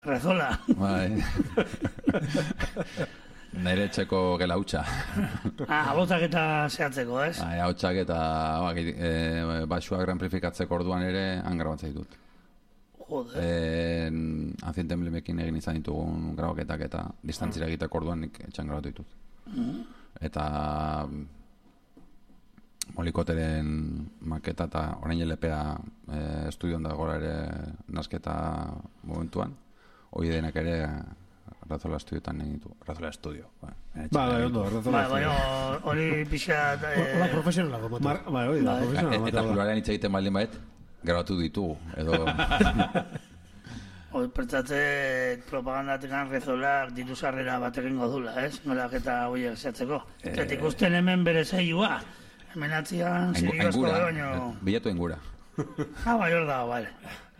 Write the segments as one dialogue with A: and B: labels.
A: Rezola.
B: Bai. Nire etxeko gela hutsa.
A: Abotak eta zehatzeko, ez?
B: Bai, hautsak eta baxuak amplifikatzeko orduan ere angrabatzea ditut.
A: Joder.
B: Aziente emblemekin egin izan ditugun grabaketak eta distantzira egiteko orduan nik etxan grabatu ditut. Eta Molikoteren maketa eta orain LPA estudioan dagoela ere nasketa momentuan. Hoi denak ere Rezola estudioetan egin ditu. Rezola estudio.
C: Ondo, Rezola estudio.
A: Hori pixat...
D: Hola, profesionalago.
C: Hori da, profesionalago.
B: Eta pluralean hitz egiten baldin baet, grabatu ditugu, edo...
A: Hoi pertzatzet propagandatik Rezolak ditu sarrera bat egingo dula, ez? Nolak eta hoiek zehatzeko. Eta ikusten hemen bere zeilua. Hemen atzian ziriko asko da baino...
B: Bilatu engura.
A: Bai, hor da, bale.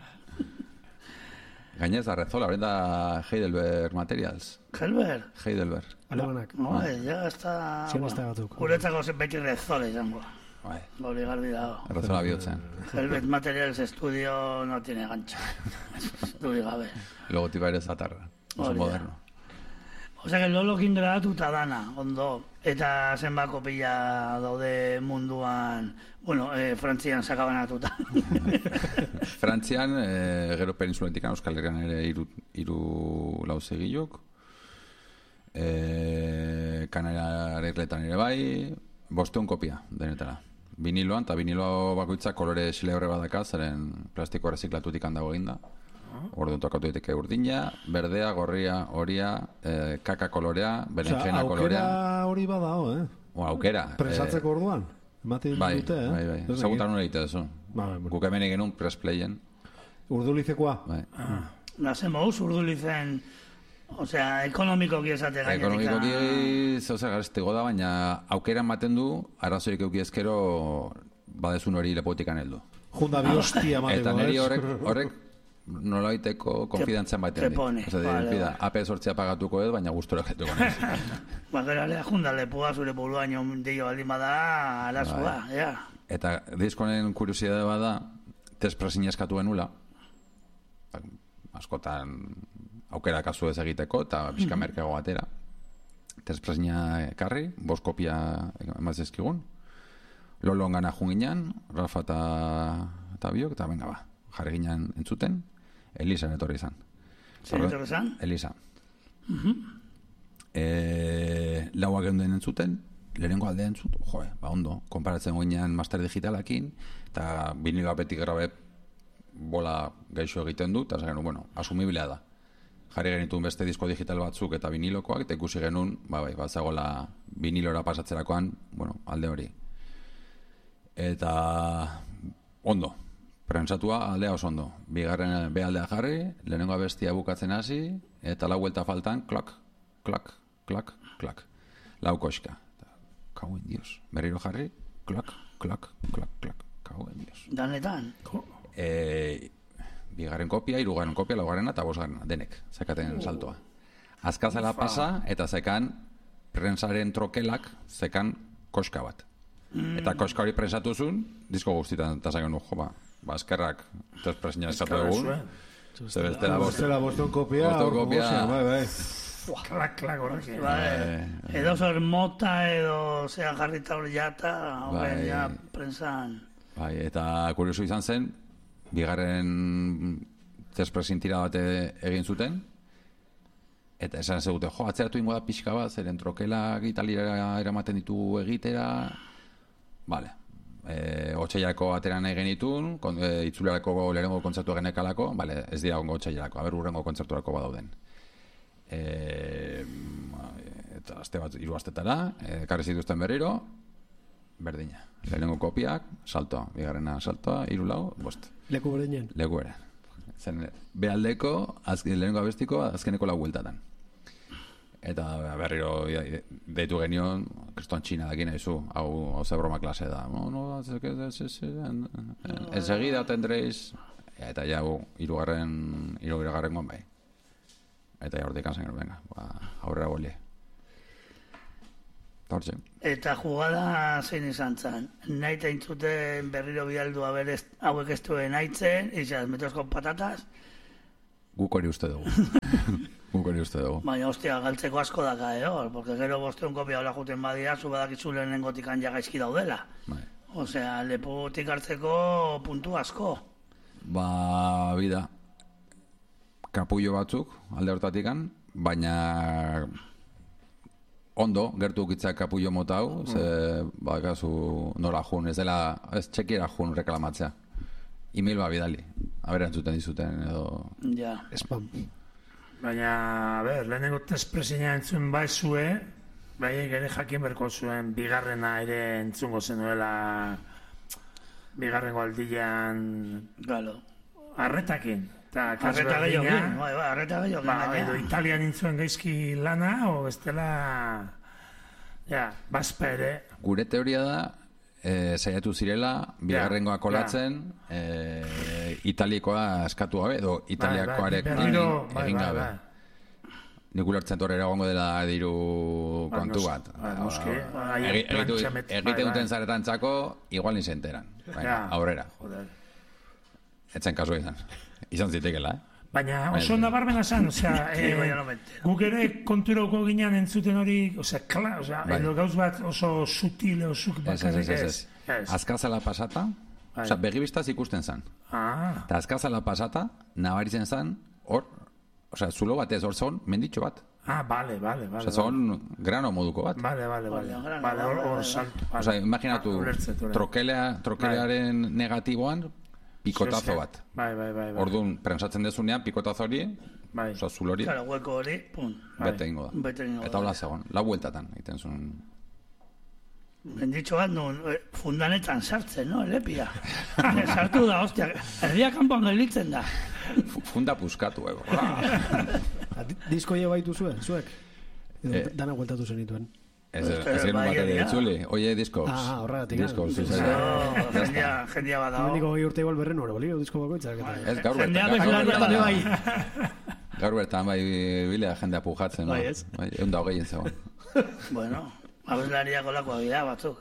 B: Gainez da Rezola, horren da Heidelberg Materials. Heidelberg.
D: Alemanak.
A: Ya está...
D: Sionista batzuk.
A: Guretzako beti Rezola izango.
B: Bai.
A: Goli garbi dago.
B: Rezola bihotzen.
A: Heidelberg Materials estudio no tiene gancha. Duri gabe.
B: Logotipa ere zatarra. Oso moderno.
A: Osea, que lolokin grabatuta dana, ondo. Eta zenbako pila daude munduan, Frantzian sakabanatuta.
B: Frantzian, gero peninsuletik Euskal Herrian ere hiru lauzegilok. Kanariarretletan ere bai, 500 kopia denetara. Viniloan, eta vinilo bakoitza kolore xilebre badaka, zeren plastiko erreziklatutik handago eginda. Orduan tokatu diteke urdina, berdea, gorria, horia, kaka kolorea, berenjena kolorea.
C: Aukera hori badao,
B: Aukera.
C: Presatzeko orduan? Ematen dute,
B: Bai. Zagutan hori egite duzu. Guk hemen egin un pressplayen.
C: Urdulizekoa?
B: Bai.
A: Nazen mauz urdulizen, osea, ekonomikoki esate gainetik.
B: Ekonomikoki zauza garestego da, baina aukera ematen du, arrazoik euki ezkero badezun hori lepotikan heldu.
C: Junda bi hostia mateko,
B: eta niri horrek nolaiteko konfidantzan baiten
A: dit.
B: AP sortzea pagatuko edo, baina gustora getuko nez.
A: Gero alea junda lepoa zure buluaino deio baldin bada, arazua, ja.
B: Eta diskonen kuriosidade bada, testpresin eskatu genula, askotan aukera kasu ez egiteko, eta pixka merkeago batera. Testpresina ekarri, 5 kopia emazizkigun, Lolon gana junginan, Rafa eta biok, eta venga ba, jarri ginen entzuten, Elisa etorri izan.
A: Zer etorri izan?
B: Elisa. Lauak geunden entzuten, lehenengo alde entzut, ondo, konparatzen goinean master digitalakin, eta vinilo apetik grabe bola gaixo egiten du, eta zagen, asumiblea da. Jarri genituen beste disko digital batzuk eta vinilokoak, eta ikusi genuen, batzagola vinilora pasatzerakoan, alde hori. Eta ondo, prentsatua aldea oso ondo. Bigarren behaldea jarri, lehenengo abestia bukatzen hasi, eta lau vuelta faltan, klak, klak, klak, klak. Lau koska. Kauen dios. Berriro jarri, klak, klak, klak, klak. Kauen dios.
A: Danetan?
B: Bigarren kopia, hirugarren kopia, laugarrena eta bosgarrena, denek, zekaten saltoa. Azkazala pasa, eta zekan prensaren trokelak, zekan koska bat. Eta koska hori prensatu zuen, disko guztietan, eta zagen eskerrak, presina eskatu egun. Bestela
C: 5 kopia. Bai.
A: Klak, horrek. Edo zer mota, edo zean jarrita hori jata, horren ja prensan.
B: Bai, eta kurioso izan zen, bigarren testpresin tira bat egin zuten, eta esan zegute, atzeratu ingo da pixka bat, zeren trokelak italira eramaten ditu egitera, bale. Otsailarako ateran nahi genitun, itzulerako lehenengo kontzertu genekalako, bale, ez dira ongo otsailarako, urrengo kontzerturako badauden. Eta aste bat, 3 astetara, karri zituzten berriro, berdina. Lehenengo kopiak, saltoa, bigarrena saltoa, 3 lau, 5.
D: Leku berinen?
B: Leku ere. Zen, behaldeko, lehenengo abestiko, azkeneko 4 bueltatan. Eta berriro deitu genion, kristoan txina dakin ezu, hau ze broma klase da. Enseguida tendréis, eta jau, 3. goan bai. Eta ja hortik anzen, venga, aurrera bolie.
A: Eta jugada zein izan zen. Nahi entzuten berriro bidaldua berez hauek ez duen haitzen, izaz, metros con patatas,
B: Guk hori uste dugu. Guk hori uste dugu.
A: Baina, hostia, galtzeko asko daka, porque gero 500 kopia hola juten badia, zu badakizu lehenengotik jagaizki daudela.
B: Bai.
A: Osea, lepotik hartzeko puntu asko.
B: Ba, bida, kapullo batzuk, alde hortatikan, baina ondo, gertu ukitzak kapullo mota hau, ze, bakazu nora jun, ez dela, ez txekiera jun reklamatzea. E-mail ba bidali, aberantzuten dizuten edo...
A: Ja.
D: Spam.
E: Baina, a ber, lehenengo testpresina entzun baizue, bai ere jakin berko zuen bigarrena ere entzungo zenuela bigarrengo aldian
A: Galo.
E: arretakin.
A: Arreta gehiokin, arreta gehiokin.
E: Edo Italian intzuen gaizki lana, o bestela, bazpa ere.
B: Gure teoria da, saiatu zirela, bigarrengoa kolatzen, italikoa eskatu gabe, edo italiakoarekin egin gabe. Nik ulertzen torera gongo dela diru kontu bat. Egite duten zaretan txako, igual ni se enteran. Aurrera. Etzen kasu izan. Izan zitekela,
E: Baina oso nabarmena zan, guk ere konturauko ginean entzuten hori, edo gauz bat oso sutil, oso bakarrik ez.
B: Azkazala pasata, begibistaz ikusten zan. Eta azkazala pasata, nabaritzen zan, hor, zulo batez, hor zon, menditxo bat.
E: Bale.
B: Zon grano moduko bat.
E: Bale, hor salto.
B: Imaginatu, trokelearen negatiboan, pikotazo bat.
E: Bai.
B: Orduan, prensatzen dezunean, pikotazo hori, zulo hori,
A: Claro, hueko hori, pun.
B: bete ingo da. Eta hola zegoen, lau bueltatan, egiten zuen.
A: Benditxo bat, fundanetan sartzen, no, elepia. Sartu da, hostia, erdia kanpoan gelditzen da.
B: Funda puskatu,
D: Disko baitu zuek? Dana gueltatu zenituen.
B: Ez genuen bat ere ditzuli, oie diskos.
D: Horregatik.
B: Diskos,
A: Jendia bat dago.
D: Niko urte igual berren hori, bolio, disko bakoitzak.
B: Ez, gaur bertan. Gaur bertan, bai, bilea jendea pujatzen.
A: Bai, ez?
B: Egun da hogeien zegoen.
A: Bueno, abeslariak olakoa bida batzuk.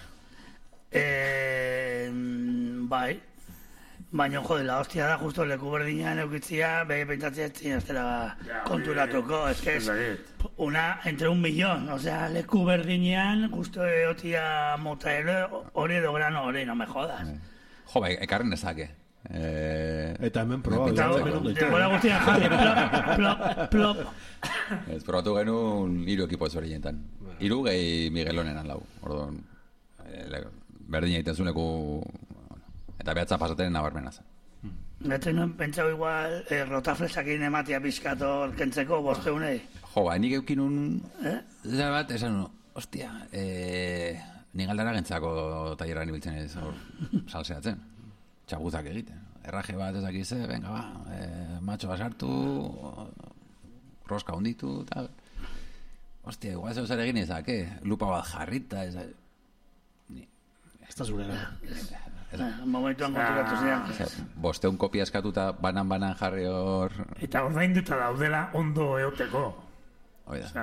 A: Bai. Baina, jode, la hostia da, justo leku berdinean eukitzia, bege pentsatzea ez dela konturatuko, ez que es entre 1 millón, o sea, leku berdinean, justo eotia mota hori edo grano hori, no me jodas.
B: Jo, bai, ekarren ezake.
C: Eta hemen proba.
A: Denbora guztian jarri, plop.
B: Ez probatu genuen 3 ekipo ezberdinetan. 3 gehi Miguelonenan lau. Orduan, berdina egiten zuen leku... Eta behatza pasateren nabarmena zen.
A: Gaitzen nuen pentsau igual rotaflesakin ematia pizkator kentzeko 500.
B: Jo, nik eukin un... Zer bat, esan un... Ostia, nik aldara gentzako tailerran ibiltzen ez hor salseatzen. Txaguzak egiten. Erraje bat ezakize, venga ba, matxo basartu, roska hunditu, tal. Ostia, igual zeu zer egin ezak, lupa bat jarrita, ezak...
D: Ez da zurera.
A: Momentuan konturatu zidan.
B: 500 kopia eskatuta banan jarri hor...
E: Eta ordainduta daudela ondo eoteko.
B: Oida.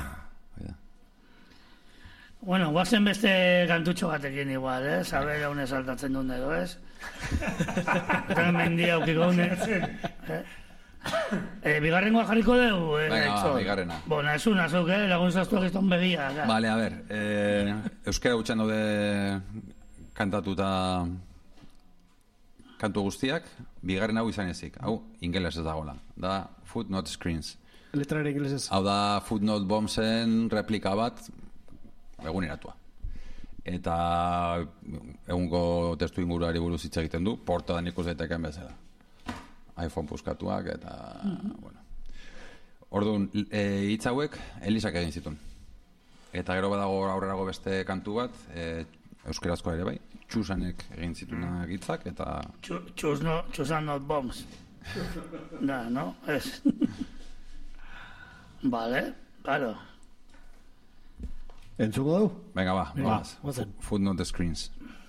A: Bueno, guazen beste kantutxo batekin igual, Sabe jaune saltatzen duen edo, ez? Eta mendia aukiko dune. Bigarrengoa jarriko dugu,
B: Venga, bigarrena.
A: Bona, ez unazuk, lagunzaztuak ez ton begia.
B: Vale, a ver, euskera gutxan daude kantatuta kantu guztiak, bigarren hau izan ezik. Hau, ingeles ez dagoela. Da Footnote Screens.
D: Letrare ingelesez.
B: Hau da Footnote Bombsen replika bat eguneratua. Eta egungo testu inguruari buruz hitz egiten du, portadan ikus daiteken bezala. iPhone puskatuak eta... bueno. Orduan, hitz hauek Elisak egin zituen. Eta gero badago aurrerago beste kantu bat, euskerazkoa ere bai, Txusanek egin zituenak hitzak, eta...
A: Txusan not bombs. Da, no? Ez. Vale, claro.
C: Entzuko dau?
B: Venga, va.
D: Guazen.
B: Footnote Screens.